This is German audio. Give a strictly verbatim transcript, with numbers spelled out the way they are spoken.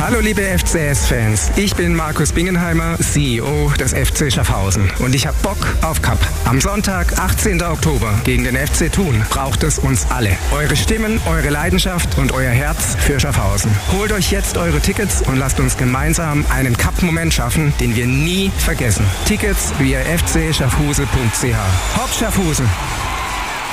Hallo liebe F C S-Fans, ich bin Markus Bingenheimer, C E O des F C Schaffhausen und ich hab Bock auf Cup. Am Sonntag, achtzehnten Oktober gegen den F C Thun braucht es uns alle. Eure Stimmen, eure Leidenschaft und euer Herz für Schaffhausen. Holt euch jetzt eure Tickets und lasst uns gemeinsam einen Cup-Moment schaffen, den wir nie vergessen. Tickets via f c schaffhuse punkt c h. Hopp Schaffhausen!